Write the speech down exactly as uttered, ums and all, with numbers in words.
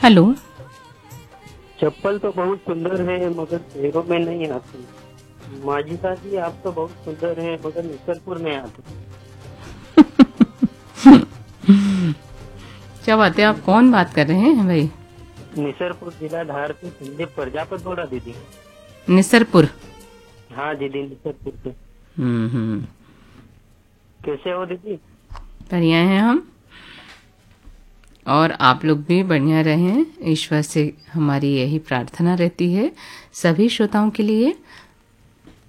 Hello. चप्पल तो बहुत सुंदर है मगर पैरों में नहीं आती। माजिदा जी आप तो बहुत सुंदर है मगर निसरपुर में आते। क्या बात है, आप कौन बात कर रहे हैं भाई? निसरपुर जिला धार से संदीप प्रजापत बोला दीदी। निसरपुर। हाँ दीदी निसरपुर से। हम्म हम्म। कैसे हो दीदी? बढ़िया हैं हम, और आप लोग भी बढ़िया रहें, ईश्वर से हमारी यही प्रार्थना रहती है सभी श्रोताओं के लिए।